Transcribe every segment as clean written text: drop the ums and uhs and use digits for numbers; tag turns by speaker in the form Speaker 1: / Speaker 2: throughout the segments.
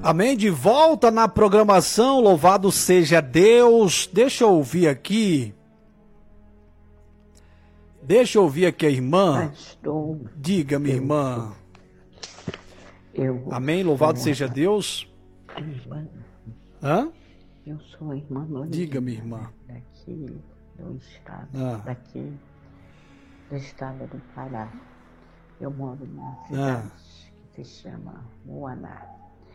Speaker 1: Amém, de volta na programação, louvado seja Deus. Deixa eu ouvir aqui a irmã.
Speaker 2: Pastor,
Speaker 1: Diga, minha irmã. Amém, louvado seja Deus. Hã?
Speaker 2: Eu sou a irmã Lorena.
Speaker 1: Diga, minha irmã.
Speaker 2: Daqui do estado, do estado do Pará. Eu moro numa cidade que se chama Moaná.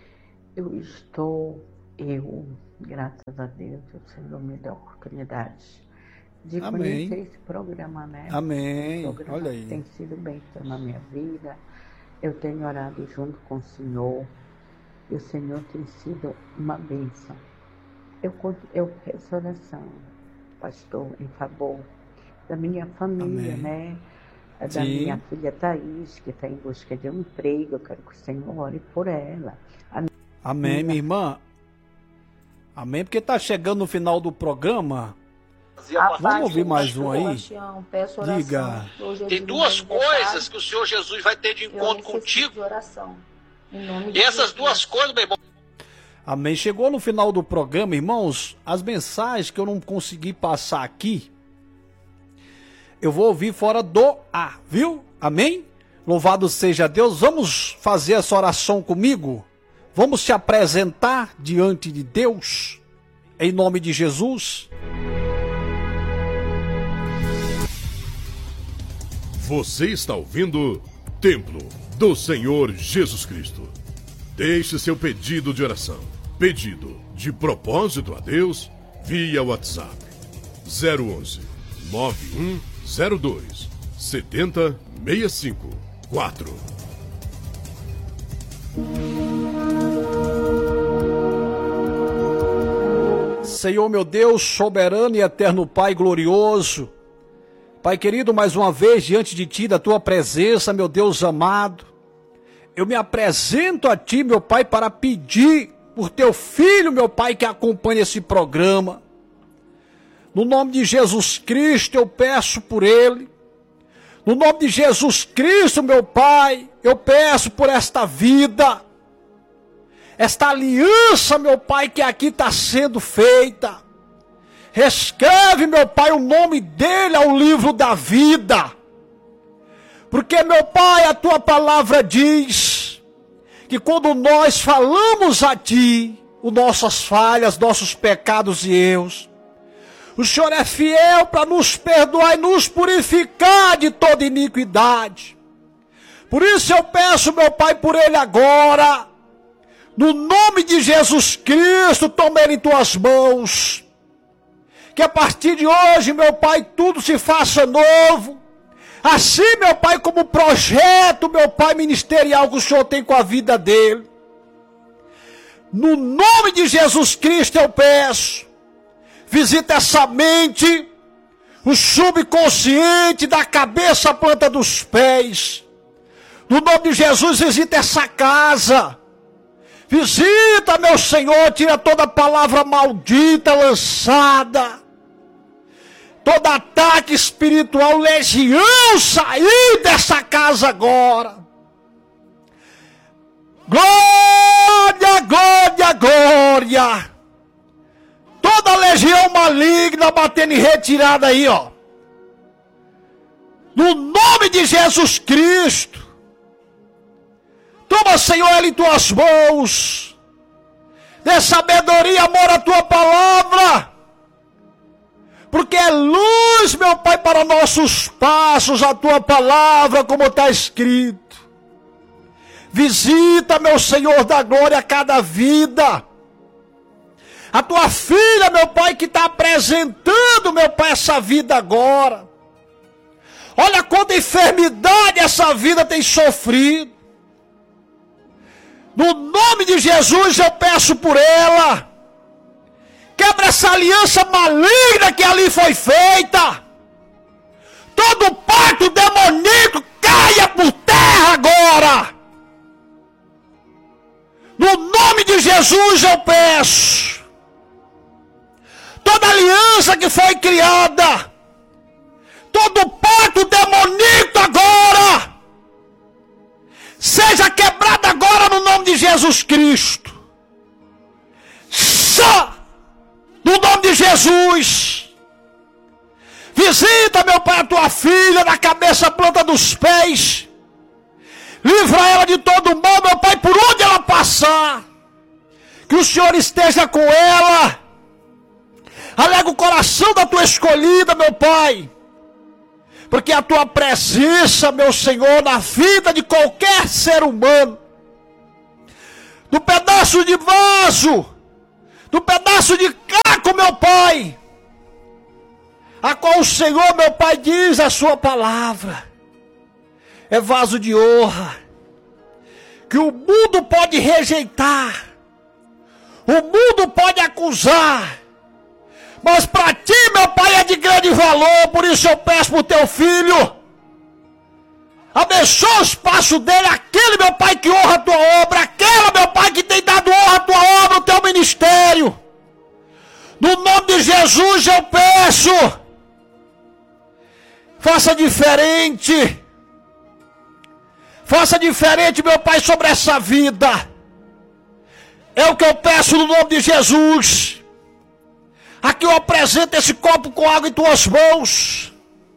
Speaker 2: Graças a Deus, o Senhor me deu a oportunidade de conhecer esse programa, né?
Speaker 1: Amém.
Speaker 2: Esse programa
Speaker 1: Olha aí.
Speaker 2: tem sido bênção na minha vida. Eu tenho orado junto com o Senhor e o Senhor tem sido uma bênção. Eu peço oração, pastor, em favor da minha família, né? Da minha filha Thaís, que está em busca de um emprego. Eu quero que o Senhor ore por ela.
Speaker 1: Amém, minha irmã. Amém, porque está chegando no final do programa. Vamos ouvir mais um aí? Diga.
Speaker 3: Tem duas coisas que o Senhor Jesus vai ter de encontro contigo. E essas duas coisas, meu irmão.
Speaker 1: Amém. Chegou no final do programa, irmãos, as mensagens que eu não consegui passar aqui, eu vou ouvir fora do ar, viu? Amém? Louvado seja Deus. Vamos fazer essa oração comigo? Vamos se apresentar diante de Deus, em nome de Jesus.
Speaker 4: Você está ouvindo Templo do Senhor Jesus Cristo. Deixe seu pedido de oração, pedido de propósito a Deus, via WhatsApp 011 9102 7065 4.
Speaker 1: Senhor meu Deus, soberano e eterno Pai glorioso, Pai querido, mais uma vez diante de Ti, da Tua presença, meu Deus amado, eu me apresento a Ti, meu Pai, para pedir por Teu Filho, meu Pai, que acompanha esse programa. No nome de Jesus Cristo, eu peço por ele. No nome de Jesus Cristo, meu Pai, eu peço por esta vida, esta aliança, meu Pai, que aqui está sendo feita. Escreve, meu Pai, o nome dele ao livro da vida. Porque, meu Pai, a Tua palavra diz que quando nós falamos a Ti, as nossas falhas, nossos pecados e erros, o Senhor é fiel para nos perdoar e nos purificar de toda iniquidade. Por isso eu peço, meu Pai, por ele agora, no nome de Jesus Cristo, toma ele em Tuas mãos. Que a partir de hoje, meu Pai, tudo se faça novo. Assim, meu Pai, como projeto, meu Pai, ministerial que o Senhor tem com a vida dele. No nome de Jesus Cristo eu peço. Visita essa mente, o subconsciente, da cabeça à planta dos pés. No nome de Jesus, visita essa casa. Visita, meu Senhor, tira toda palavra maldita lançada. Todo ataque espiritual, legião, sair dessa casa agora. Glória, glória, glória. Toda legião maligna batendo em retirada aí, ó. No nome de Jesus Cristo. Toma, Senhor, ele em Tuas mãos. Dê sabedoria, amor à Tua palavra. Porque é luz, meu Pai, para nossos passos, a Tua palavra, como está escrito. Visita, meu Senhor da glória, cada vida. A Tua filha, meu Pai, que está apresentando, meu Pai, essa vida agora. Olha quanta enfermidade essa vida tem sofrido. No nome de Jesus eu peço por ela. Quebra essa aliança maligna que ali foi feita. Todo pacto demoníaco caia por terra agora. No nome de Jesus eu peço. Toda aliança que foi criada, todo pacto demoníaco agora, seja quebrado agora no nome de Jesus Cristo. Jesus. Visita, meu Pai, a tua filha da cabeça à planta dos pés. Livra ela de todo mal, meu Pai, por onde ela passar. Que o Senhor esteja com ela. Alega o coração da tua escolhida, meu Pai. Porque a tua presença, meu Senhor, na vida de qualquer ser humano, do pedaço de vaso, do pedaço de caco, meu Pai, a qual o Senhor, meu Pai, diz a sua palavra, é vaso de honra, que o mundo pode rejeitar, o mundo pode acusar, mas para ti, meu Pai, é de grande valor. Por isso eu peço para o teu filho, abençoa o espaço dele, aquele, meu Pai, que honra a tua obra, aquela, meu Pai, que tem dado honra à tua obra, o teu ministério. No nome de Jesus eu peço, faça diferente, meu Pai, sobre essa vida. É o que eu peço no nome de Jesus. Aqui eu apresento esse copo com água em tuas mãos.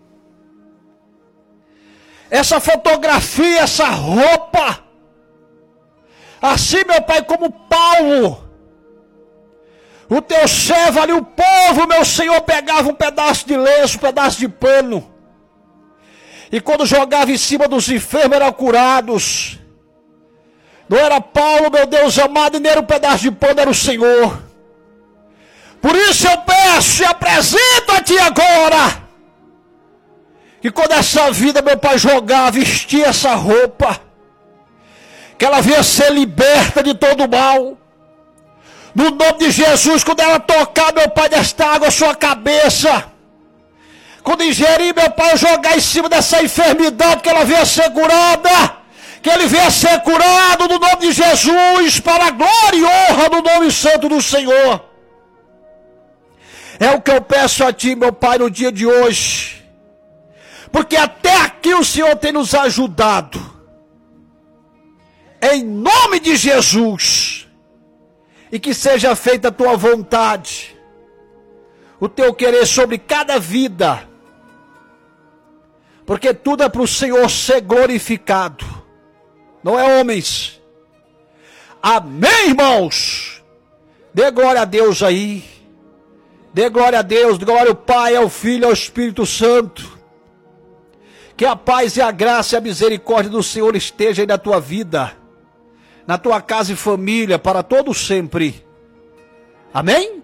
Speaker 1: Essa fotografia, essa roupa. Assim, meu Pai, como Paulo, o teu servo ali, o povo, meu Senhor, pegava um pedaço de lenço, um pedaço de pano. E quando jogava em cima dos enfermos, eram curados. Não era Paulo, meu Deus amado, e nem era um pedaço de pano, era o Senhor. Por isso eu peço e apresento a ti agora, que quando essa vida, meu Pai, jogar, vestir essa roupa, que ela venha ser liberta de todo mal. No nome de Jesus, quando ela tocar, meu Pai, desta água a sua cabeça, quando ingerir, meu Pai, jogar em cima dessa enfermidade, que ela venha ser curada, que ele venha ser curado no nome de Jesus, para a glória e honra do nome santo do Senhor. É o que eu peço a ti, meu Pai, no dia de hoje. Porque até aqui o Senhor tem nos ajudado. Em nome de Jesus. E que seja feita a tua vontade. O teu querer sobre cada vida. Porque tudo é para o Senhor ser glorificado. Não é homens. Amém, irmãos? Dê glória a Deus aí. Dê glória a Deus, glória ao Pai, ao Filho e ao Espírito Santo. Que a paz e a graça e a misericórdia do Senhor esteja aí na tua vida, na tua casa e família, para todo sempre. Amém?